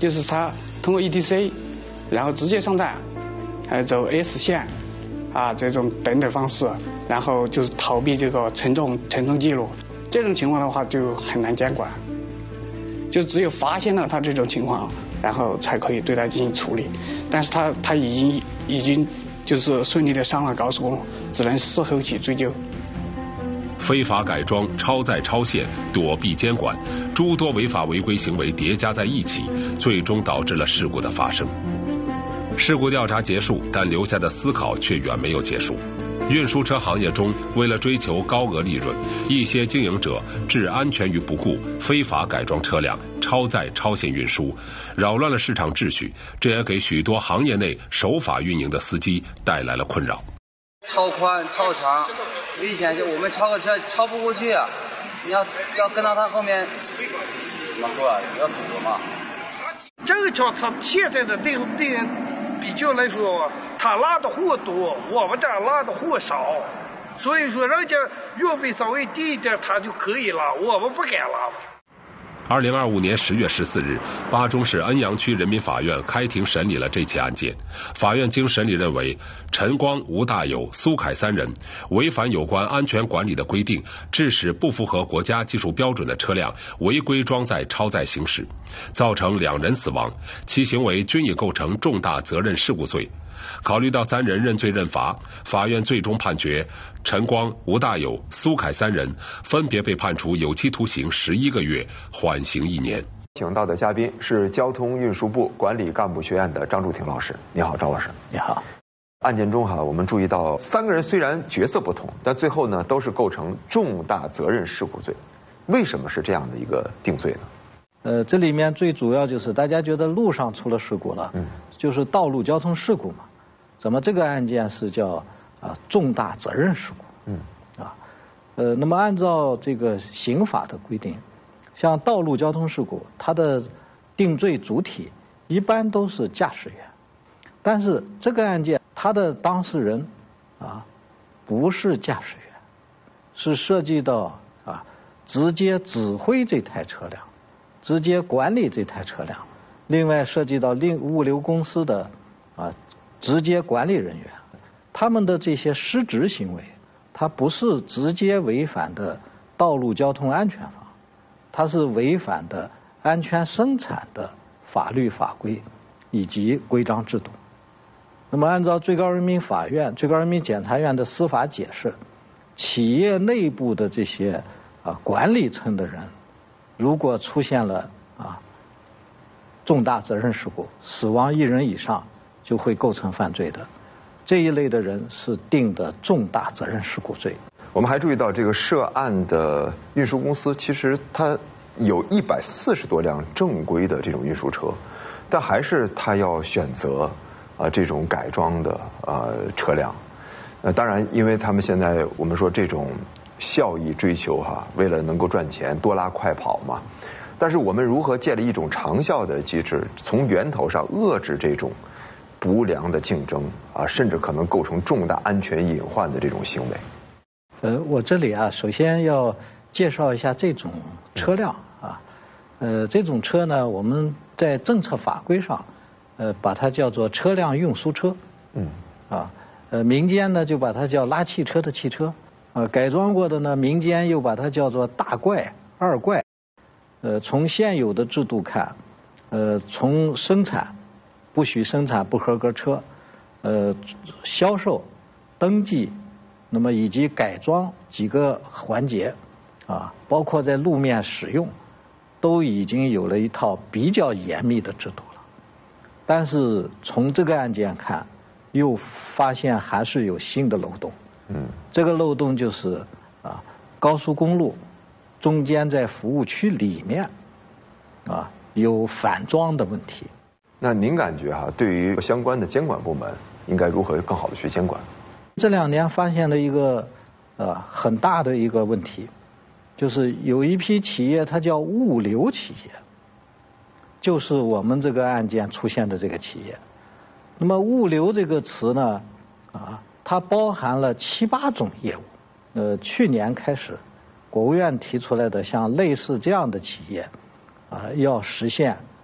就是他通过 ETC， 然后直接上站，走 S 线，这种等等方式，然后就是逃避这个承重记录。这种情况的话就很难监管，就只有发现了他这种情况，然后才可以对他进行处理。但是他已经就是顺利的上了高速公路，只能事后去追究。 非法改装、超载超限、躲避监管，诸多违法违规行为叠加在一起，最终导致了事故的发生。事故调查结束，但留下的思考却远没有结束。运输车行业中，为了追求高额利润，一些经营者置安全于不顾，非法改装车辆、超载超限运输，扰乱了市场秩序，这也给许多行业内守法运营的司机带来了困扰。 超宽、超长，危险！就我们超个车超不过去啊！你要跟到他后面，怎么说啊？要堵嘛。 这个车它现在的定比较来说，他拉的货多，我们这儿拉的货少，所以说人家运费稍微低一点，他就可以拉，我们不敢拉。 2025年10月14日，巴中市恩阳区人民法院开庭审理了这起案件。法院经审理认为，陈光、吴大有、苏凯三人违反有关安全管理的规定，致使不符合国家技术标准的车辆违规装载超载行驶，造成2人死亡，其行为均已构成重大责任事故罪。考虑到3人认罪认罚，法院最终判决陈光、吴大有、苏凯3人分别被判处有期徒刑11个月，缓刑1年。 请到的嘉宾是交通运输部管理干部学院的张祝庭老师。你好，张老师。 你好。 案件中我们注意到3个人虽然角色不同，但最后呢都是构成重大责任事故罪。为什么是这样的一个定罪呢？ 这里面最主要就是大家觉得路上出了事故了，就是道路交通事故嘛。怎么这个案件是叫重大责任事故？那么按照这个刑法的规定，像道路交通事故，它的定罪主体一般都是驾驶员，但是这个案件它的当事人不是驾驶员，是涉及到直接指挥这台车辆，直接管理这台车辆，另外涉及到物流公司的直接管理人员，他们的这些失职行为，它不是直接违反的道路交通安全法，它是违反的安全生产的法律法规以及规章制度。那么按照最高人民法院、最高人民检察院的司法解释，企业内部的这些管理层的人，如果出现了重大责任事故，死亡1人以上，就会构成犯罪的。这一类的人是定的重大责任事故罪。 我们还注意到这个涉案的运输公司，其实它有140多辆正规的这种运输车，但还是它要选择这种改装的车辆。当然，因为他们现在我们说这种效益追求为了能够赚钱，多拉快跑嘛。但是我们如何建立一种长效的机制，从源头上遏制这种不良的竞争甚至可能构成重大安全隐患的这种行为？ 我这里首先要介绍一下这种车辆这种车呢，我们在政策法规上把它叫做车辆运输车，民间呢就把它叫拉汽车的汽车，改装过的呢，民间又把它叫做大怪、二怪。从现有的制度看，从生产不许生产不合格车，销售、登记，那么以及改装几个环节包括在路面使用，都已经有了一套比较严密的制度了。但是从这个案件看，又发现还是有新的漏洞。这个漏洞就是高速公路中间在服务区里面有反装的问题。 那您感觉对于相关的监管部门应该如何更好的去监管？ 这2年发现了一个很大的一个问题，就是有一批企业它叫物流企业，就是我们这个案件出现的这个企业。那么物流这个词呢它包含了7、8种业务。去年开始国务院提出来的像类似这样的企业要实现